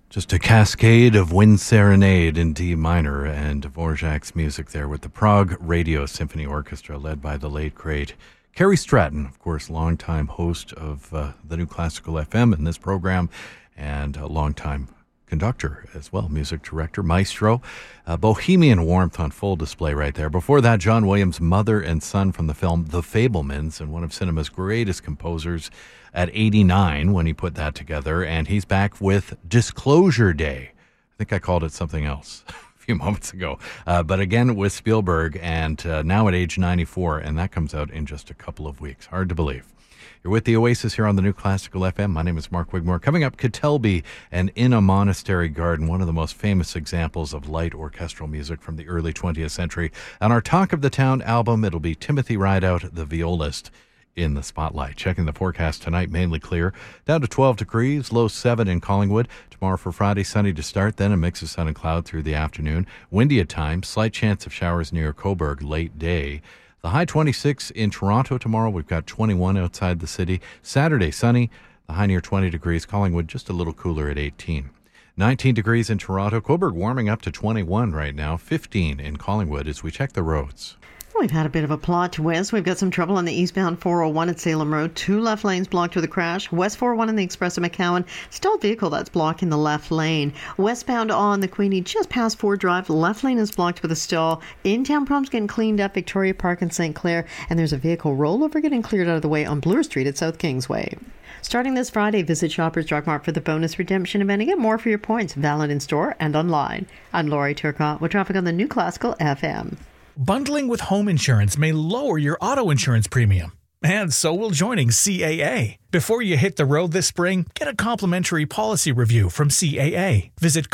Just a cascade of Wind Serenade in D minor and Dvorak's music there with the Prague Radio Symphony Orchestra led by the late, great Carrie Stratton, of course, longtime host of the New Classical FM in this program and a longtime conductor as well, music director, maestro. Bohemian warmth on full display right there. Before that, John Williams' mother and son from the film The Fabelmans, and one of cinema's greatest composers at 89 when he put that together. And he's back with Disclosure Day. I think I called it something else a few moments ago. But again, with Spielberg, and now at age 94, and that comes out in just a couple of weeks. Hard to believe. You're with the Oasis here on the New Classical FM. My name is Mark Wigmore. Coming up, Ketelby and In a Monastery Garden, one of the most famous examples of light orchestral music from the early 20th century. On our Talk of the Town album, it'll be Timothy Rideout, the violist, in the spotlight. Checking the forecast tonight, mainly clear. Down to 12 degrees, low 7 in Collingwood. Tomorrow for Friday, sunny to start, then a mix of sun and cloud through the afternoon. Windy at times, slight chance of showers near Coburg late day. The high 26 in Toronto tomorrow. We've got 21 outside the city. Saturday, sunny. The high near 20 degrees. Collingwood just a little cooler at 18. 19 degrees in Toronto. Coburg warming up to 21 right now. 15 in Collingwood as we check the roads. We've had a bit of a plot twist. We've got some trouble on the eastbound 401 at Salem Road. 2 left lanes blocked with a crash. West 401 in the Express of McCowan. Still a vehicle that's blocking the left lane. Westbound on the Queenie just past Ford Drive. Left lane is blocked with a stall. In-town Prom's getting cleaned up. Victoria Park in St. Clair. And there's a vehicle rollover getting cleared out of the way on Bloor Street at South Kingsway. Starting this Friday, visit Shoppers Drug Mart for the bonus redemption event and get more for your points. Valid in store and online. I'm Laurie Turcotte with traffic on the New Classical FM. Bundling with home insurance may lower your auto insurance premium, and so will joining CAA. Before you hit the road this spring, get a complimentary policy review from CAA. Visit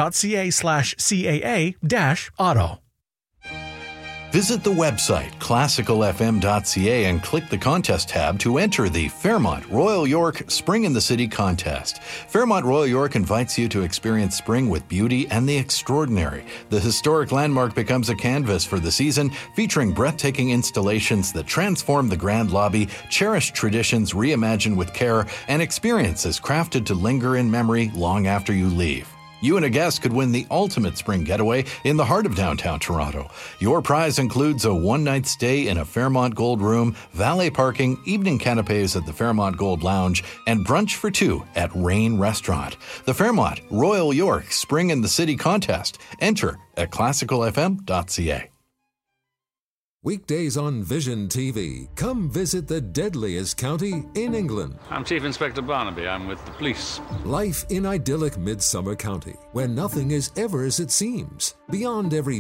carp.ca/CAA-auto. Visit the website classicalfm.ca and click the contest tab to enter the Fairmont Royal York Spring in the City contest. Fairmont Royal York invites you to experience spring with beauty and the extraordinary. The historic landmark becomes a canvas for the season, featuring breathtaking installations that transform the grand lobby, cherished traditions reimagined with care, and experiences crafted to linger in memory long after you leave. You and a guest could win the ultimate spring getaway in the heart of downtown Toronto. Your prize includes a one-night stay in a Fairmont Gold room, valet parking, evening canapes at the Fairmont Gold Lounge, and brunch for 2 at Rain Restaurant. The Fairmont Royal York Spring in the City contest. Enter at classicalfm.ca. Weekdays on Vision TV, come visit the deadliest county in England. I'm Chief Inspector Barnaby. I'm with the police. Life in idyllic Midsummer County, where nothing is ever as it seems. Beyond every